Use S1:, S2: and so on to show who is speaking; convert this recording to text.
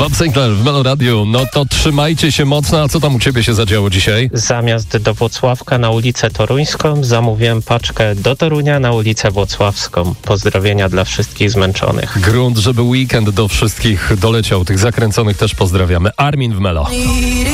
S1: Bob Sinclair w Melo Radio. No to trzymajcie się mocno. A co tam u ciebie się zadziało dzisiaj?
S2: Zamiast do Włocławka na ulicę Toruńską zamówiłem paczkę do Torunia na ulicę Włocławską. Pozdrowienia dla wszystkich zmęczonych.
S1: Grunt, żeby weekend do wszystkich doleciał. Tych zakręconych też pozdrawiamy. Armin w Melo.